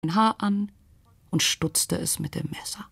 mein Haar an und stutzte es mit dem Messer.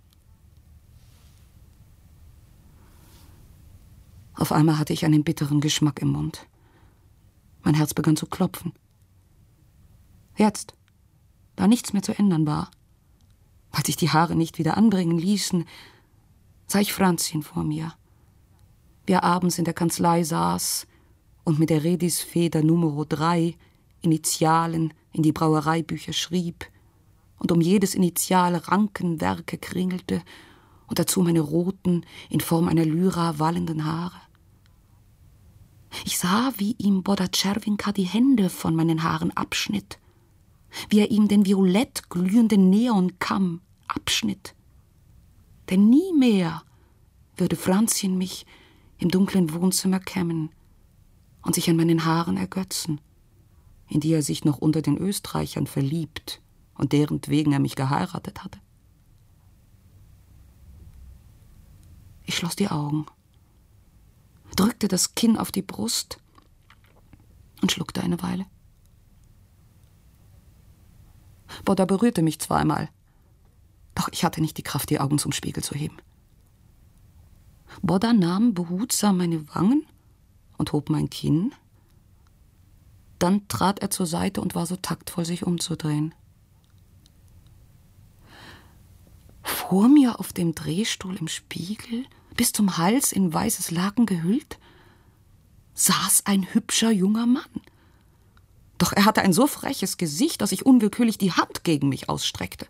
Auf einmal hatte ich einen bitteren Geschmack im Mund. Mein Herz begann zu klopfen. Jetzt, da nichts mehr zu ändern war, weil sich die Haare nicht wieder anbringen ließen, sah ich Franzchen vor mir, wie er abends in der Kanzlei saß und mit der Redisfeder Numero 3 Initialen in die Brauereibücher schrieb und um jedes Initial Rankenwerke kringelte und dazu meine roten, in Form einer Lyra wallenden Haare. Ich sah, wie ihm Boda Czerwinka die Hände von meinen Haaren abschnitt, wie er ihm den violett glühenden Neonkamm abschnitt. Denn nie mehr würde Franzchen mich im dunklen Wohnzimmer kämmen und sich an meinen Haaren ergötzen, in die er sich noch unter den Österreichern verliebt und derentwegen er mich geheiratet hatte. Ich schloss die Augen, drückte das Kinn auf die Brust und schluckte eine Weile. Boda berührte mich zweimal, doch ich hatte nicht die Kraft, die Augen zum Spiegel zu heben. Boda nahm behutsam meine Wangen und hob mein Kinn. Dann trat er zur Seite und war so taktvoll, sich umzudrehen. Vor mir auf dem Drehstuhl im Spiegel, bis zum Hals in weißes Laken gehüllt, saß ein hübscher junger Mann. Doch er hatte ein so freches Gesicht, dass ich unwillkürlich die Hand gegen mich ausstreckte.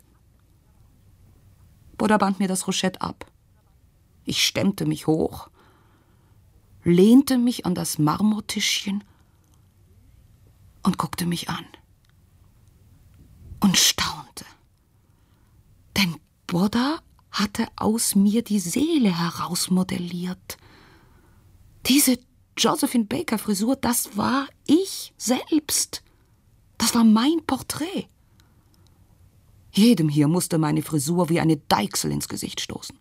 Boda band mir das Rochett ab. Ich stemmte mich hoch, lehnte mich an das Marmortischchen und guckte mich an und staunte. Denn Boda hatte aus mir die Seele herausmodelliert. Diese Josephine Baker Frisur, das war ich selbst. Das war mein Porträt. Jedem hier musste meine Frisur wie eine Deichsel ins Gesicht stoßen.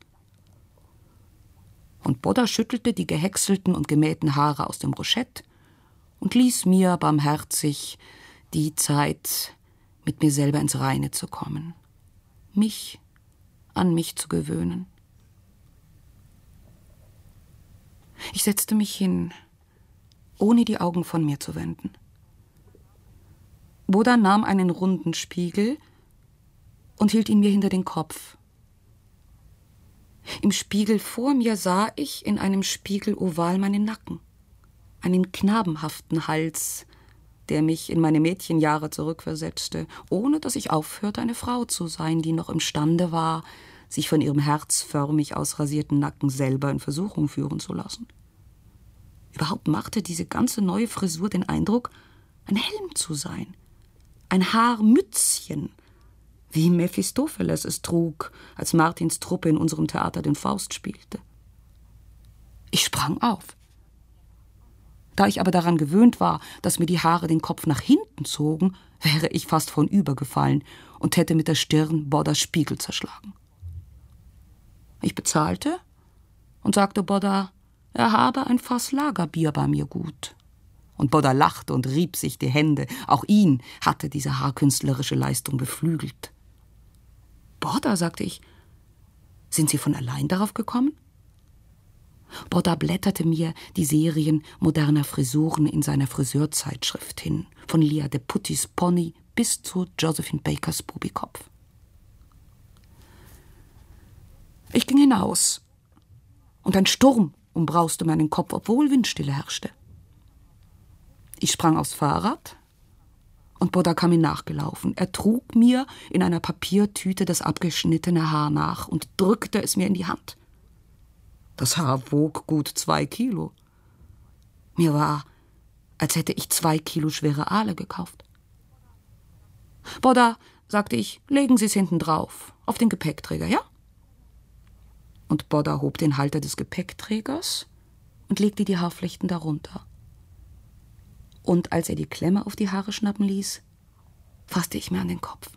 Und Boda schüttelte die gehäckselten und gemähten Haare aus dem Rochett und ließ mir barmherzig die Zeit, mit mir selber ins Reine zu kommen, mich an mich zu gewöhnen. Ich setzte mich hin, ohne die Augen von mir zu wenden. Boda nahm einen runden Spiegel und hielt ihn mir hinter den Kopf. Im Spiegel vor mir sah ich in einem Spiegeloval meinen Nacken, einen knabenhaften Hals, der mich in meine Mädchenjahre zurückversetzte, ohne dass ich aufhörte, eine Frau zu sein, die noch imstande war, sich von ihrem herzförmig ausrasierten Nacken selber in Versuchung führen zu lassen. Überhaupt machte diese ganze neue Frisur den Eindruck, ein Helm zu sein, ein Haarmützchen, wie Mephistopheles es trug, als Martins Truppe in unserem Theater den Faust spielte. Ich sprang auf. Da ich aber daran gewöhnt war, dass mir die Haare den Kopf nach hinten zogen, wäre ich fast vornübergefallen und hätte mit der Stirn Bodas Spiegel zerschlagen. Ich bezahlte und sagte Boda, er habe ein Fass Lagerbier bei mir gut. Und Boda lachte und rieb sich die Hände. Auch ihn hatte diese haarkünstlerische Leistung beflügelt. Boda, sagte ich, sind Sie von allein darauf gekommen? Boda blätterte mir die Serien moderner Frisuren in seiner Friseurzeitschrift hin, von Lia de Puttis Pony bis zu Josephine Bakers Bubikopf. Ich ging hinaus, und ein Sturm umbrauste meinen Kopf, obwohl Windstille herrschte. Ich sprang aufs Fahrrad, und Boda kam mir nachgelaufen. Er trug mir in einer Papiertüte das abgeschnittene Haar nach und drückte es mir in die Hand. Das Haar wog gut 2 Kilo. Mir war, als hätte ich 2 Kilo schwere Aale gekauft. Boda, sagte ich, legen Sie es hinten drauf, auf den Gepäckträger, ja? Und Boda hob den Halter des Gepäckträgers und legte die Haarflechten darunter. Und als er die Klemme auf die Haare schnappen ließ, fasste ich mir an den Kopf.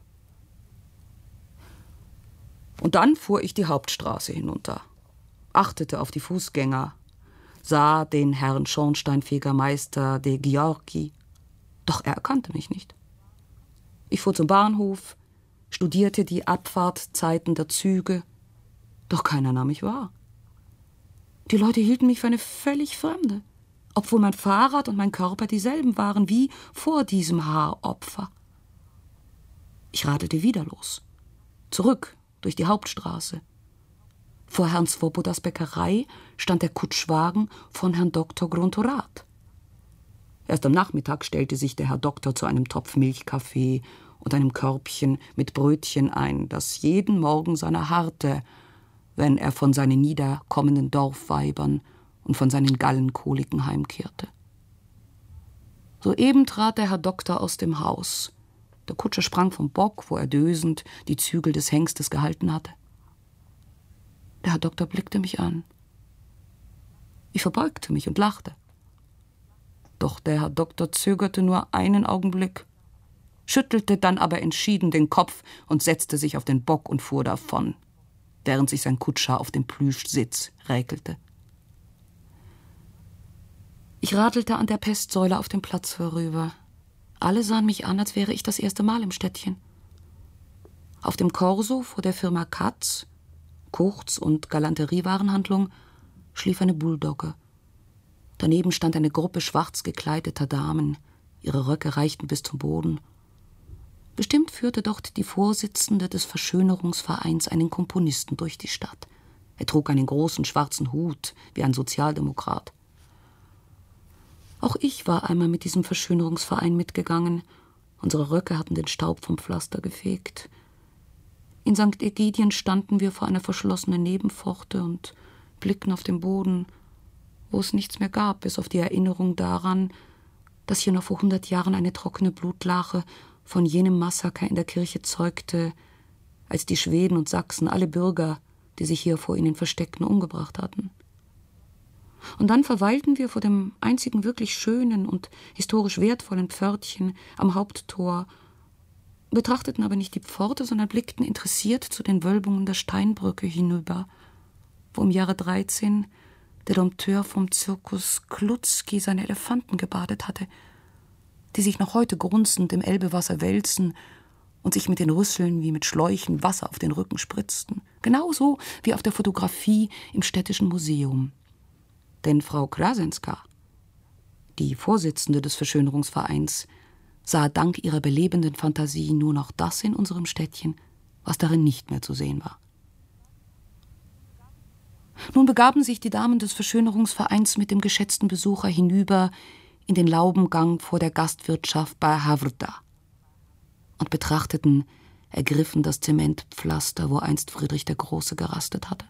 Und dann fuhr ich die Hauptstraße hinunter, achtete auf die Fußgänger, sah den Herrn Schornsteinfegermeister de Ghiorghi, doch er erkannte mich nicht. Ich fuhr zum Bahnhof, studierte die Abfahrtzeiten der Züge, doch keiner nahm mich wahr. Die Leute hielten mich für eine völlig Fremde, obwohl mein Fahrrad und mein Körper dieselben waren wie vor diesem Haaropfer. Ich radelte wieder los, zurück durch die Hauptstraße. Vor Herrn Swobodas Bäckerei stand der Kutschwagen von Herrn Dr. Gruntorath. Erst am Nachmittag stellte sich der Herr Doktor zu einem Topf Milchkaffee und einem Körbchen mit Brötchen ein, das jeden Morgen seiner harrte, wenn er von seinen niederkommenden Dorfweibern und von seinen Gallenkoliken heimkehrte. Soeben trat der Herr Doktor aus dem Haus. Der Kutscher sprang vom Bock, wo er dösend die Zügel des Hengstes gehalten hatte. Der Herr Doktor blickte mich an. Ich verbeugte mich und lachte. Doch der Herr Doktor zögerte nur einen Augenblick, schüttelte dann aber entschieden den Kopf und setzte sich auf den Bock und fuhr davon, während sich sein Kutscher auf dem Plüschsitz räkelte. Ich radelte an der Pestsäule auf dem Platz vorüber. Alle sahen mich an, als wäre ich das erste Mal im Städtchen. Auf dem Korso vor der Firma Katz, Kurz- und Galanteriewarenhandlung, schlief eine Bulldogge. Daneben stand eine Gruppe schwarz gekleideter Damen. Ihre Röcke reichten bis zum Boden. Bestimmt führte dort die Vorsitzende des Verschönerungsvereins einen Komponisten durch die Stadt. Er trug einen großen schwarzen Hut, wie ein Sozialdemokrat. Auch ich war einmal mit diesem Verschönerungsverein mitgegangen. Unsere Röcke hatten den Staub vom Pflaster gefegt. In St. Ägidien standen wir vor einer verschlossenen Nebenpforte und blickten auf den Boden, wo es nichts mehr gab, bis auf die Erinnerung daran, dass hier noch vor 100 Jahren eine trockene Blutlache von jenem Massaker in der Kirche zeugte, als die Schweden und Sachsen alle Bürger, die sich hier vor ihnen versteckten, umgebracht hatten. Und dann verweilten wir vor dem einzigen wirklich schönen und historisch wertvollen Pförtchen am Haupttor, betrachteten aber nicht die Pforte, sondern blickten interessiert zu den Wölbungen der Steinbrücke hinüber, wo im Jahre 13 der Dompteur vom Zirkus Klutzki seine Elefanten gebadet hatte, die sich noch heute grunzend im Elbewasser wälzen und sich mit den Rüsseln wie mit Schläuchen Wasser auf den Rücken spritzten. Genauso wie auf der Fotografie im Städtischen Museum. Denn Frau Krasenska, die Vorsitzende des Verschönerungsvereins, sah dank ihrer belebenden Fantasie nur noch das in unserem Städtchen, was darin nicht mehr zu sehen war. Nun begaben sich die Damen des Verschönerungsvereins mit dem geschätzten Besucher hinüber in den Laubengang vor der Gastwirtschaft bei Havrda und betrachteten ergriffen das Zementpflaster, wo einst Friedrich der Große gerastet hatte.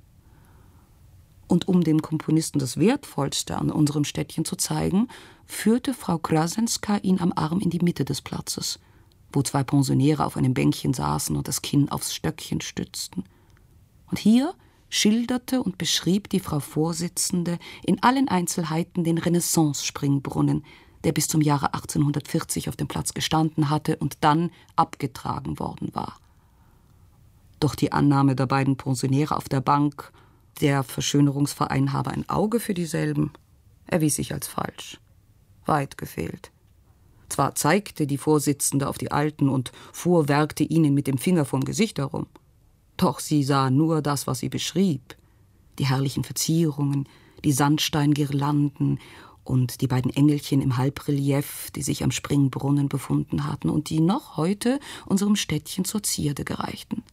Und um dem Komponisten das Wertvollste an unserem Städtchen zu zeigen, führte Frau Krasenska ihn am Arm in die Mitte des Platzes, wo 2 Pensionäre auf einem Bänkchen saßen und das Kinn aufs Stöckchen stützten. Und hier schilderte und beschrieb die Frau Vorsitzende in allen Einzelheiten den Renaissance-Springbrunnen, der bis zum Jahre 1840 auf dem Platz gestanden hatte und dann abgetragen worden war. Doch die Annahme der beiden Pensionäre auf der Bank, der Verschönerungsverein habe ein Auge für dieselben, erwies sich als falsch. Weit gefehlt. Zwar zeigte die Vorsitzende auf die Alten und fuhrwerkte ihnen mit dem Finger vom Gesicht herum, doch sie sah nur das, was sie beschrieb. Die herrlichen Verzierungen, die Sandsteingirlanden und die beiden Engelchen im Halbrelief, die sich am Springbrunnen befunden hatten und die noch heute unserem Städtchen zur Zierde gereichten.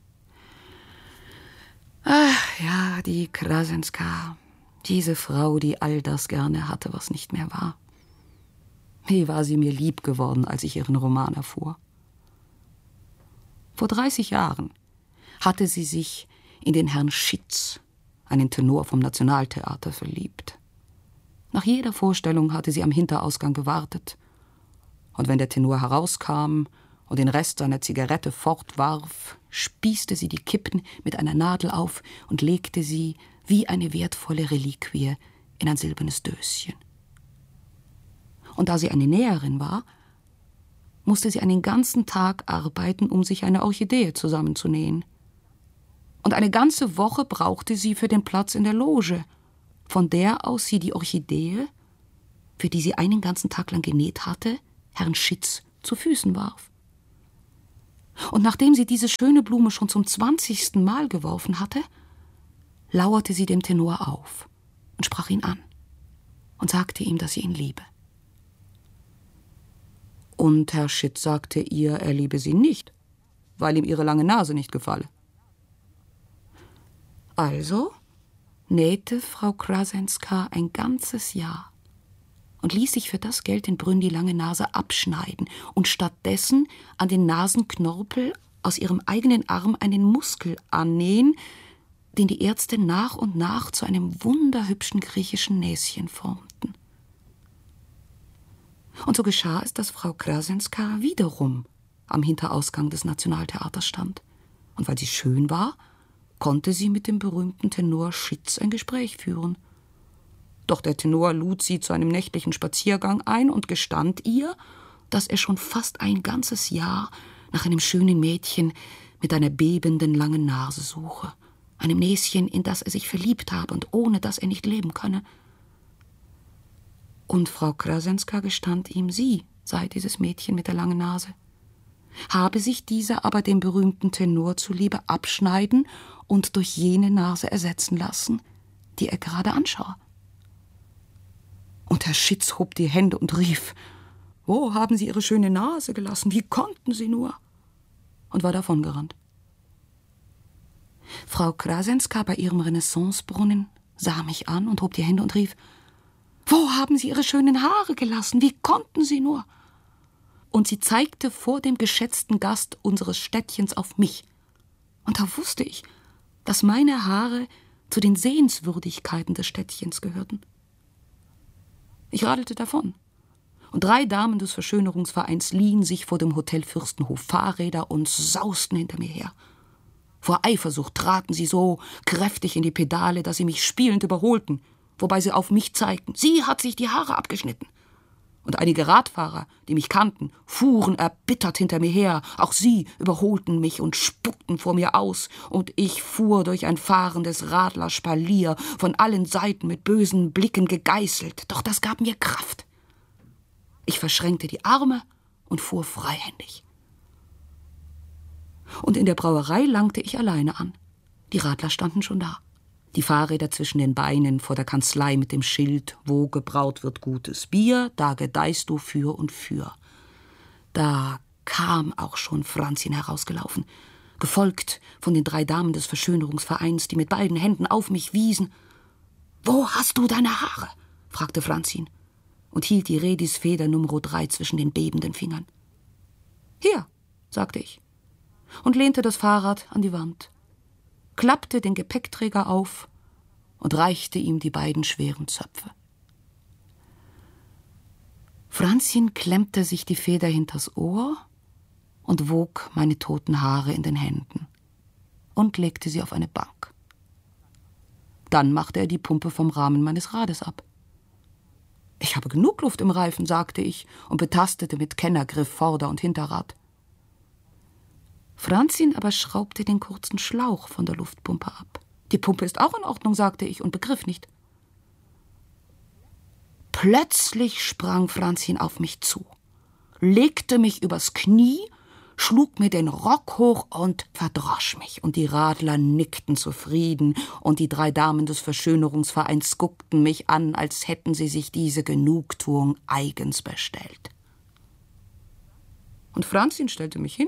Ach ja, die Krasenska, diese Frau, die all das gerne hatte, was nicht mehr war. Wie war sie mir lieb geworden, als ich ihren Roman erfuhr. Vor 30 Jahren hatte sie sich in den Herrn Schitz, einen Tenor vom Nationaltheater, verliebt. Nach jeder Vorstellung hatte sie am Hinterausgang gewartet. Und wenn der Tenor herauskam und den Rest seiner Zigarette fortwarf, spießte sie die Kippen mit einer Nadel auf und legte sie wie eine wertvolle Reliquie in ein silbernes Döschen. Und da sie eine Näherin war, musste sie einen ganzen Tag arbeiten, um sich eine Orchidee zusammenzunähen. Und eine ganze Woche brauchte sie für den Platz in der Loge, von der aus sie die Orchidee, für die sie einen ganzen Tag lang genäht hatte, Herrn Schitz zu Füßen warf. Und nachdem sie diese schöne Blume schon zum 20. Mal geworfen hatte, lauerte sie dem Tenor auf und sprach ihn an und sagte ihm, dass sie ihn liebe. Und Herr Schitt sagte ihr, er liebe sie nicht, weil ihm ihre lange Nase nicht gefalle. Also nähte Frau Krasenska ein ganzes Jahr und ließ sich für das Geld in Brünn die lange Nase abschneiden und stattdessen an den Nasenknorpel aus ihrem eigenen Arm einen Muskel annähen, den die Ärzte nach und nach zu einem wunderhübschen griechischen Näschen formten. Und so geschah es, dass Frau Krasenska wiederum am Hinterausgang des Nationaltheaters stand. Und weil sie schön war, konnte sie mit dem berühmten Tenor Schitz ein Gespräch führen. Doch der Tenor lud sie zu einem nächtlichen Spaziergang ein und gestand ihr, dass er schon fast ein ganzes Jahr nach einem schönen Mädchen mit einer bebenden langen Nase suche, einem Näschen, in das er sich verliebt habe und ohne das er nicht leben könne. Und Frau Krasenska gestand ihm, sie sei dieses Mädchen mit der langen Nase. Habe sich diese aber dem berühmten Tenor zuliebe abschneiden und durch jene Nase ersetzen lassen, die er gerade anschaue. Und Herr Schitz hob die Hände und rief: »Wo haben Sie Ihre schöne Nase gelassen? Wie konnten Sie nur?« und war davongerannt. Frau Krasenska bei ihrem Renaissancebrunnen sah mich an und hob die Hände und rief: »Wo haben Sie Ihre schönen Haare gelassen? Wie konnten Sie nur?« Und sie zeigte vor dem geschätzten Gast unseres Städtchens auf mich. Und da wusste ich, dass meine Haare zu den Sehenswürdigkeiten des Städtchens gehörten. Ich radelte davon. Und 3 Damen des Verschönerungsvereins liehen sich vor dem Hotel Fürstenhof Fahrräder und sausten hinter mir her. Vor Eifersucht traten sie so kräftig in die Pedale, dass sie mich spielend überholten, wobei sie auf mich zeigten: Sie hat sich die Haare abgeschnitten. Und einige Radfahrer, die mich kannten, fuhren erbittert hinter mir her. Auch sie überholten mich und spuckten vor mir aus. Und ich fuhr durch ein fahrendes Radlerspalier, von allen Seiten mit bösen Blicken gegeißelt. Doch das gab mir Kraft. Ich verschränkte die Arme und fuhr freihändig. Und in der Brauerei langte ich alleine an. Die Radler standen schon da. Die Fahrräder zwischen den Beinen vor der Kanzlei mit dem Schild: Wo gebraut wird gutes Bier, da gedeihst du für und für. Da kam auch schon Franzin herausgelaufen, gefolgt von den 3 Damen des Verschönerungsvereins, die mit beiden Händen auf mich wiesen. »Wo hast du deine Haare?« fragte Franzin und hielt die Redisfeder Nummer 3 zwischen den bebenden Fingern. »Hier«, sagte ich und lehnte das Fahrrad an die Wand, klappte den Gepäckträger auf und reichte ihm die beiden schweren Zöpfe. Franzin klemmte sich die Feder hinters Ohr und wog meine toten Haare in den Händen und legte sie auf eine Bank. Dann machte er die Pumpe vom Rahmen meines Rades ab. »Ich habe genug Luft im Reifen«, sagte ich und betastete mit Kennergriff Vorder- und Hinterrad. Franzin aber schraubte den kurzen Schlauch von der Luftpumpe ab. »Die Pumpe ist auch in Ordnung«, sagte ich und begriff nicht. Plötzlich sprang Franzin auf mich zu, legte mich übers Knie, schlug mir den Rock hoch und verdrosch mich. Und die Radler nickten zufrieden, und die 3 Damen des Verschönerungsvereins guckten mich an, als hätten sie sich diese Genugtuung eigens bestellt. Und Franzin stellte mich hin.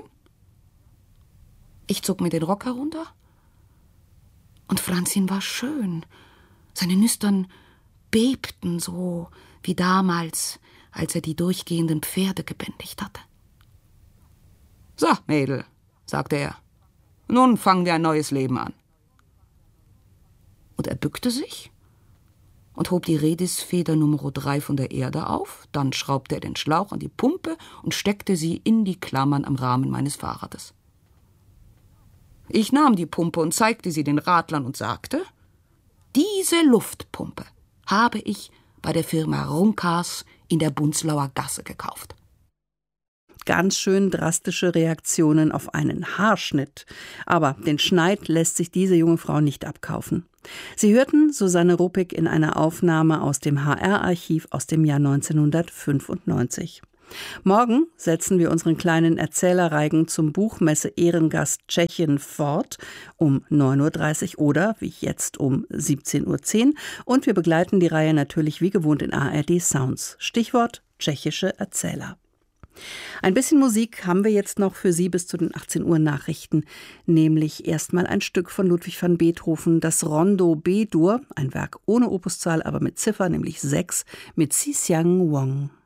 Ich zog mir den Rock herunter, und Franzin war schön. Seine Nüstern bebten so wie damals, als er die durchgehenden Pferde gebändigt hatte. »So, Mädel«, sagte er, »nun fangen wir ein neues Leben an.« Und er bückte sich und hob die Redisfeder Nummer 3 von der Erde auf, dann schraubte er den Schlauch an die Pumpe und steckte sie in die Klammern am Rahmen meines Fahrrades. Ich nahm die Pumpe und zeigte sie den Radlern und sagte: »Diese Luftpumpe habe ich bei der Firma Runkas in der Bunzlauer Gasse gekauft.« Ganz schön drastische Reaktionen auf einen Haarschnitt. Aber den Schneid lässt sich diese junge Frau nicht abkaufen. Sie hörten Susanne Ruppig in einer Aufnahme aus dem HR-Archiv aus dem Jahr 1995. Morgen setzen wir unseren kleinen Erzählerreigen zum Buchmesse-Ehrengast Tschechien fort um 9.30 Uhr oder, wie jetzt, um 17.10 Uhr. Und wir begleiten die Reihe natürlich wie gewohnt in ARD Sounds. Stichwort tschechische Erzähler. Ein bisschen Musik haben wir jetzt noch für Sie bis zu den 18 Uhr Nachrichten, nämlich erstmal ein Stück von Ludwig van Beethoven, das Rondo B-Dur, ein Werk ohne Opuszahl, aber mit Ziffer, nämlich 6, mit Si Xiang Wong.